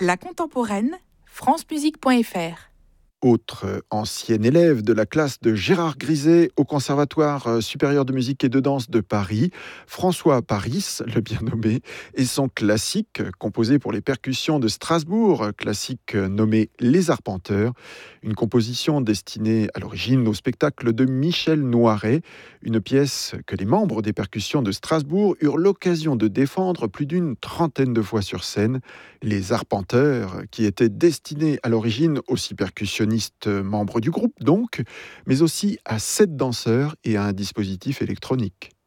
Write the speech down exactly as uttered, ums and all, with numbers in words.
La contemporaine, francemusique point f r. Autre ancienne élève de la classe de Gérard Griset au Conservatoire supérieur de musique et de danse de Paris, François Paris, le bien nommé, et son classique composé pour les percussions de Strasbourg, classique nommé Les Arpenteurs, une composition destinée à l'origine au spectacle de Michel Noiret, une pièce que les membres des percussions de Strasbourg eurent l'occasion de défendre plus d'une trentaine de fois sur scène. Les Arpenteurs, qui étaient destinés à l'origine aux six percussionnistes membres du groupe donc, mais aussi à sept danseurs et à un dispositif électronique.